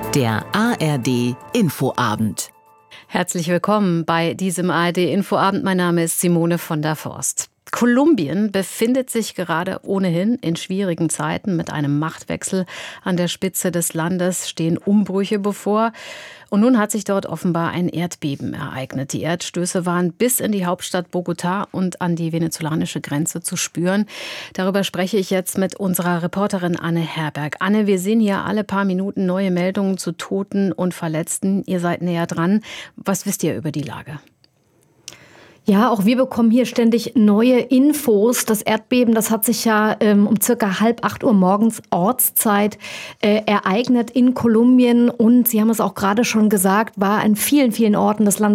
Der ARD Infoabend. Herzlich willkommen bei diesem ARD Infoabend. Mein Name ist Simone von der Forst. Kolumbien befindet sich gerade ohnehin in schwierigen Zeiten. Mit einem Machtwechsel an der Spitze des Landes stehen Umbrüche bevor. Und nun hat sich dort offenbar ein Erdbeben ereignet. Die Erdstöße waren bis in die Hauptstadt Bogotá und an die venezolanische Grenze zu spüren. Darüber spreche ich jetzt mit unserer Reporterin Anne Herberg. Anne, wir sehen hier alle paar Minuten neue Meldungen zu Toten und Verletzten. Ihr seid näher dran. Was wisst ihr über die Lage? Ja, auch wir bekommen hier ständig neue Infos. Das Erdbeben, das hat sich ja um circa 7:30 Uhr morgens Ortszeit ereignet in Kolumbien. Und Sie haben es auch gerade schon gesagt, war an vielen, vielen Orten des Landes